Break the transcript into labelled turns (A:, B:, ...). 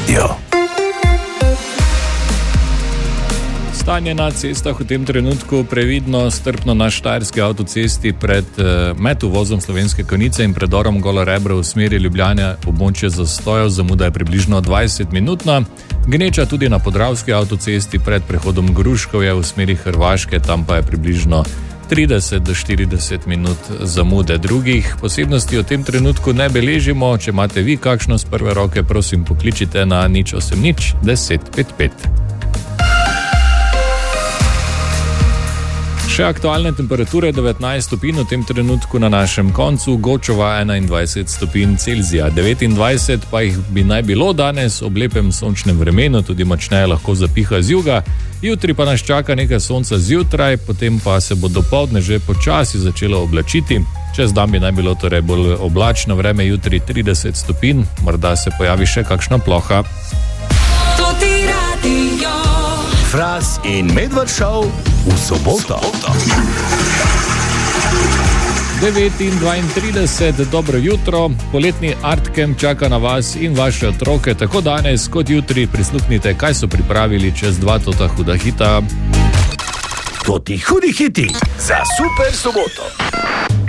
A: Radio.
B: Stanje na cestah v tem trenutku previdno, strpno na štajerski avtocesti med uvozom Slovenske Konjice in predorom Golo Rebro v smeri Ljubljane območje zastojev, zamuda je približno 20 minutna. Gneča tudi na podravski avtocesti pred prehodom Gruškovje v smeri Hrvaške, tam pa je približno 30 do 40 minut zamude. Drugih posebnosti v tem trenutku ne beležimo. Če imate vi kakšno z prve roke, prosim pokličite na 080 1055. Še aktualne temperature 19 stopinj v tem trenutku na našem koncu, Gočova 21 stopinj Celzija, 29 pa jih bi naj bilo danes ob lepem sončnem vremenu, tudi močneje lahko zapiha z juga. Jutri pa nas čaka nekaj sonca zjutraj, potem pa se bo dopoldne že počasi začelo oblačiti. Čez dan bi naj bilo torej bolj oblačno vreme, jutri 30 stopinj, morda se pojavi še kakšna ploha.
A: Fras in Medved Show v soboto.
B: 9:32, dobro jutro. Poletni Art Camp čaka na vas in vaše otroke tako danes kot jutri. Prisluhnite, kaj so pripravili čez 2 tota huda hita.
A: Toti hudi hiti za super soboto.